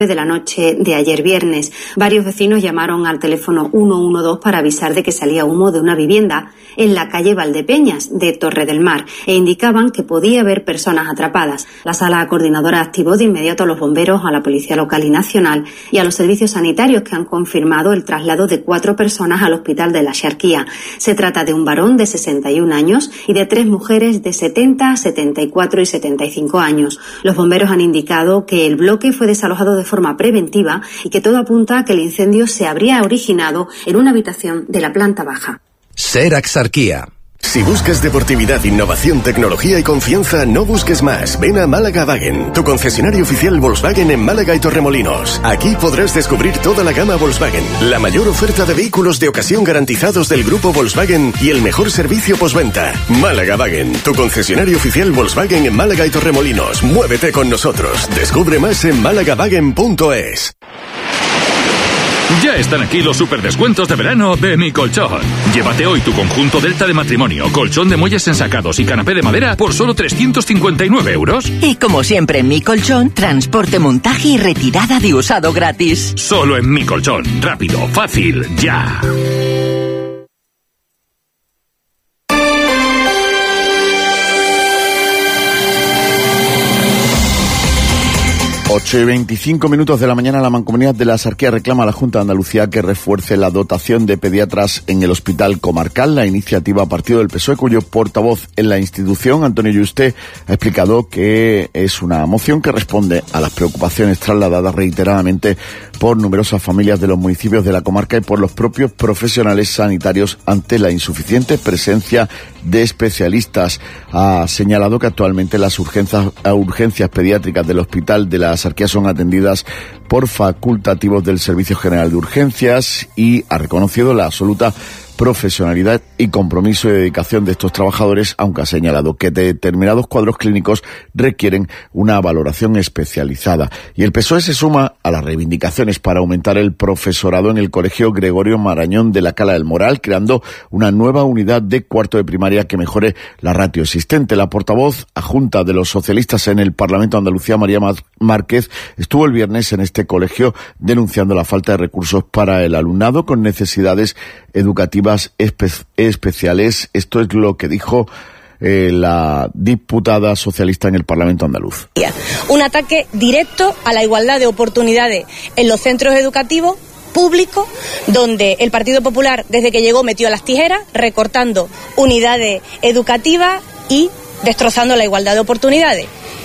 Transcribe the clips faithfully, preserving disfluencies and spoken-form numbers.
de la noche de ayer viernes. Varios vecinos llamaron al teléfono ciento doce para avisar de que salía humo de una vivienda en la calle Valdepeñas de Torre del Mar e indicaban que podía haber personas atrapadas. La sala coordinadora activó de inmediato a los bomberos, a la Policía Local y Nacional y a los servicios sanitarios, que han confirmado el traslado de cuatro personas al hospital de la Xarquía. Se trata de un varón de sesenta y un años y de tres mujeres de setenta, setenta y cuatro y setenta y cinco años. Los bomberos han indicado que el bloque fue desalojado de forma preventiva y que todo apunta a que el incendio se habría originado en una habitación de la planta baja. Ser Axarquía. Si buscas deportividad, innovación, tecnología y confianza, no busques más. Ven a Málaga Wagen, tu concesionario oficial Volkswagen en Málaga y Torremolinos. Aquí podrás descubrir toda la gama Volkswagen, la mayor oferta de vehículos de ocasión garantizados del grupo Volkswagen y el mejor servicio postventa. Málaga Wagen, tu concesionario oficial Volkswagen en Málaga y Torremolinos. Muévete con nosotros. Descubre más en málaga wagen punto es. Ya están aquí los superdescuentos de verano de Mi Colchón. Llévate hoy tu conjunto Delta de matrimonio, colchón de muelles ensacados y canapé de madera por solo trescientos cincuenta y nueve euros. Y como siempre en Mi Colchón, transporte, montaje y retirada de usado gratis. Solo en Mi Colchón. Rápido, fácil, ya. ocho y veinticinco minutos de la mañana, la Mancomunidad de la Axarquía reclama a la Junta de Andalucía que refuerce la dotación de pediatras en el Hospital Comarcal. La iniciativa ha partido del P S O E, cuyo portavoz en la institución, Antonio Yuste, ha explicado que es una moción que responde a las preocupaciones trasladadas reiteradamente por numerosas familias de los municipios de la comarca y por los propios profesionales sanitarios ante la insuficiente presencia de especialistas. Ha señalado que actualmente las urgencias, urgencias pediátricas del Hospital de la Axarquía son atendidas por facultativos del Servicio General de Urgencias y ha reconocido la absoluta profesionalidad y compromiso y dedicación de estos trabajadores, aunque ha señalado que determinados cuadros clínicos requieren una valoración especializada. Y el P S O E se suma a las reivindicaciones para aumentar el profesorado en el Colegio Gregorio Marañón de la Cala del Moral, creando una nueva unidad de cuarto de primaria que mejore la ratio existente. La portavoz adjunta de los socialistas en el Parlamento de Andalucía, María Márquez, estuvo el viernes en este colegio denunciando la falta de recursos para el alumnado con necesidades educativas espe- especiales. Esto es lo que dijo eh, la diputada socialista en el Parlamento andaluz. Un ataque directo a la igualdad de oportunidades en los centros educativos públicos, donde el Partido Popular, desde que llegó, metió las tijeras, recortando unidades educativas y destrozando la igualdad de oportunidades.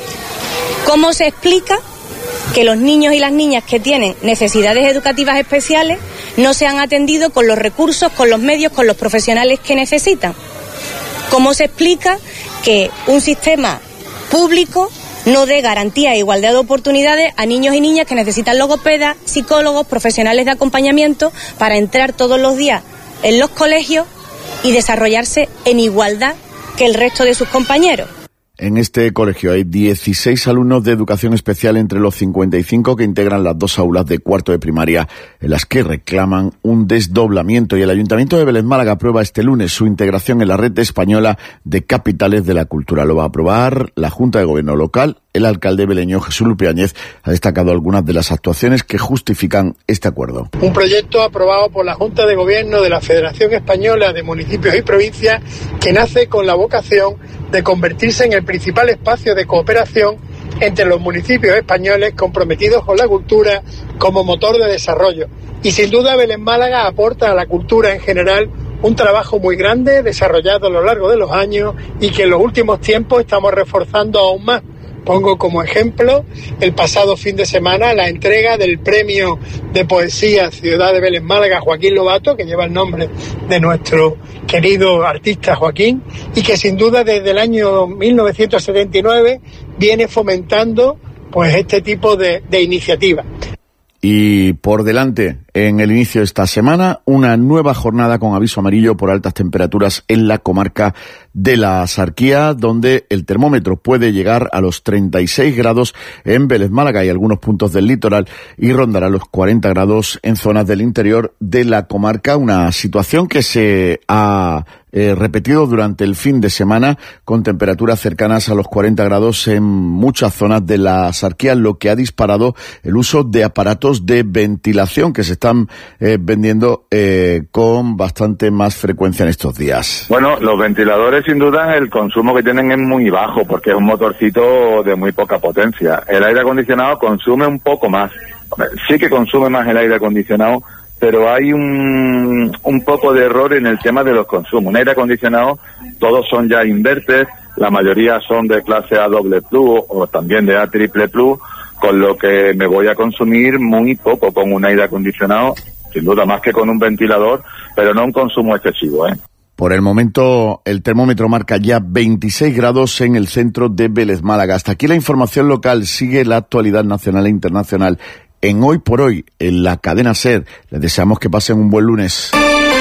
¿Cómo se explica que los niños y las niñas que tienen necesidades educativas especiales no se han atendido con los recursos, con los medios, con los profesionales que necesitan? ¿Cómo se explica que un sistema público no dé garantía e igualdad de oportunidades a niños y niñas que necesitan logopedas, psicólogos, profesionales de acompañamiento para entrar todos los días en los colegios y desarrollarse en igualdad que el resto de sus compañeros? En este colegio hay dieciséis alumnos de educación especial entre los cincuenta y cinco que integran las dos aulas de cuarto de primaria en las que reclaman un desdoblamiento, y el Ayuntamiento de Vélez Málaga aprueba este lunes su integración en la red española de capitales de la cultura. Lo va a aprobar la Junta de Gobierno local. El alcalde veleño Jesús Lupiáñez ha destacado algunas de las actuaciones que justifican este acuerdo. Un proyecto aprobado por la Junta de Gobierno de la Federación Española de Municipios y Provincias que nace con la vocación de convertirse en el principal espacio de cooperación entre los municipios españoles comprometidos con la cultura como motor de desarrollo. Y sin duda Vélez Málaga aporta a la cultura en general un trabajo muy grande desarrollado a lo largo de los años y que en los últimos tiempos estamos reforzando aún más. Pongo como ejemplo el pasado fin de semana la entrega del Premio de Poesía Ciudad de Vélez Málaga Joaquín Lobato, que lleva el nombre de nuestro querido artista Joaquín, y que sin duda desde el año mil novecientos setenta y nueve viene fomentando pues este tipo de, de iniciativas. Y por delante, en el inicio de esta semana, una nueva jornada con aviso amarillo por altas temperaturas en la comarca de la Axarquía, donde el termómetro puede llegar a los treinta y seis grados en Vélez Málaga y algunos puntos del litoral, y rondará los cuarenta grados en zonas del interior de la comarca, una situación que se ha eh, repetido durante el fin de semana, con temperaturas cercanas a los cuarenta grados en muchas zonas de la Axarquía, lo que ha disparado el uso de aparatos de ventilación que se están eh, vendiendo eh, con bastante más frecuencia en estos días. Bueno, los ventiladores sin duda el consumo que tienen es muy bajo porque es un motorcito de muy poca potencia. El aire acondicionado consume un poco más. Sí que consume más el aire acondicionado, pero hay un, un poco de error en el tema de los consumos. Un aire acondicionado, todos son ya inverters, la mayoría son de clase A doble plus o también de A triple plus, con lo que me voy a consumir muy poco con un aire acondicionado, sin duda más que con un ventilador, pero no un consumo excesivo, ¿eh? Por el momento, el termómetro marca ya veintiséis grados en el centro de Vélez, Málaga. Hasta aquí la información local. Sigue la actualidad nacional e internacional en Hoy por Hoy, en la cadena SER. Les deseamos que pasen un buen lunes.